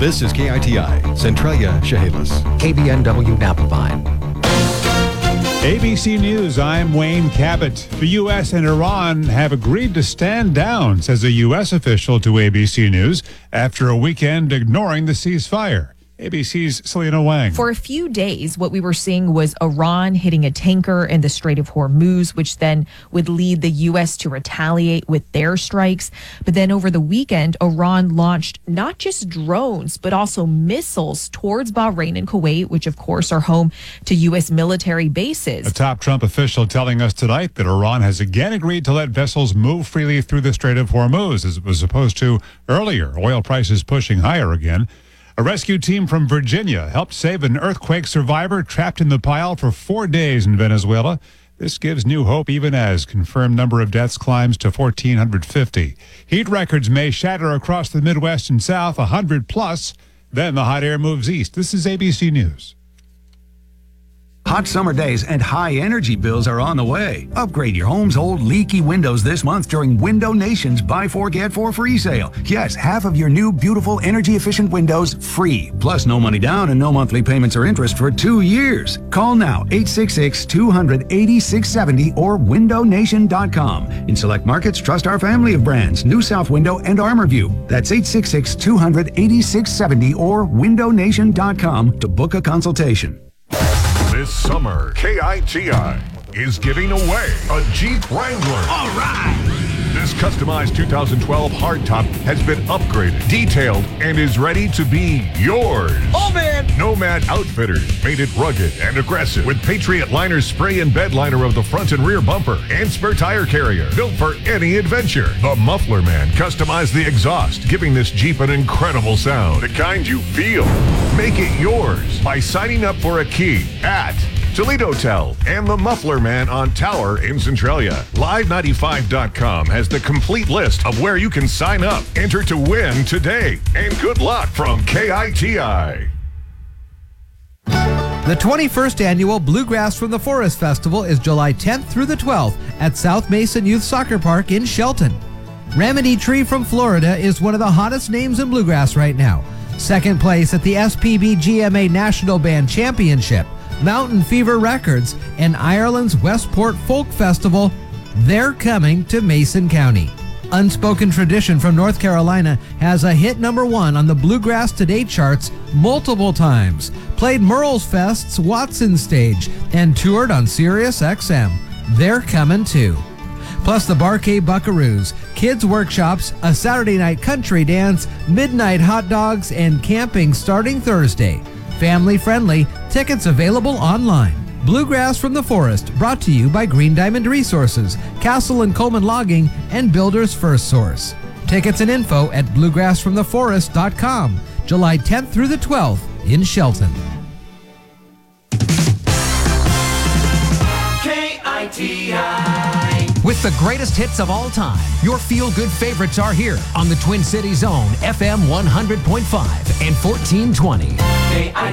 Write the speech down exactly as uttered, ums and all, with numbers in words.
This is K I T I, Centralia, Chehalis. K B N W Napa Vine. A B C News, I'm Wayne Cabot. The U S and Iran have agreed to stand down, says a U S official to A B C News, after a weekend ignoring the ceasefire. A B C's Selena Wang. For a few days, what we were seeing was Iran hitting a tanker in the Strait of Hormuz, which then would lead the U S to retaliate with their strikes. But then over the weekend, Iran launched not just drones, but also missiles towards Bahrain and Kuwait, which of course are home to U S military bases. A top Trump official telling us tonight that Iran has again agreed to let vessels move freely through the Strait of Hormuz, as it was supposed to earlier. Oil prices pushing higher again. A rescue team from Virginia helped save an earthquake survivor trapped in the pile for four days in Venezuela. This gives new hope even as confirmed number of deaths climbs to one thousand four hundred fifty. Heat records may shatter across the Midwest and South, one hundred plus. Then the hot air moves east. This is A B C News. Hot summer days and high energy bills are on the way. Upgrade your home's old leaky windows this month during Window Nation's Buy Four Get Four free sale. Yes, half of your new beautiful energy efficient windows free. Plus no money down and no monthly payments or interest for two years. Call now eight six six, two hundred, eighty-six seventy or window nation dot com. In select markets, trust our family of brands, New South Window and Armorview. That's eight six six, two hundred, eighty-six seventy or window nation dot com to book a consultation. This summer, K I T I is giving away a Jeep Wrangler. All right! This customized two thousand twelve hardtop has been upgraded, detailed, and is ready to be yours. Oh, man! Nomad Outfitters made it rugged and aggressive with Patriot Liner spray and bed liner of the front and rear bumper and spare tire carrier, built for any adventure. The Muffler Man customized the exhaust, giving this Jeep an incredible sound, the kind you feel. Make it yours by signing up for a key at Toledo Tel and the Muffler Man on Tower in Centralia. Live ninety-five dot com has the complete list of where you can sign up. Enter to win today. And good luck from K I T I. The twenty-first Annual Bluegrass from the Forest Festival is July tenth through the twelfth at South Mason Youth Soccer Park in Shelton. Remedy Tree from Florida is one of the hottest names in bluegrass right now. Second place at the S P B G M A National Band Championship, Mountain Fever Records, and Ireland's Westport Folk Festival, they're coming to Mason County. Unspoken Tradition from North Carolina has a hit number one on the Bluegrass Today charts multiple times, played Merle's Fest's Watson stage, and toured on Sirius X M. They're coming too. Plus the Barkay Buckaroos, kids workshops, a Saturday night country dance, midnight hot dogs, and camping starting Thursday. Family friendly, tickets available online. Bluegrass from the Forest, brought to you by Green Diamond Resources, Castle and Coleman Logging, and Builders First Source. Tickets and info at bluegrass from the forest dot com, July tenth through the twelfth in Shelton. K I T I. With the greatest hits of all time, your feel-good favorites are here on the Twin Cities Zone, F M one hundred point five and fourteen twenty. K I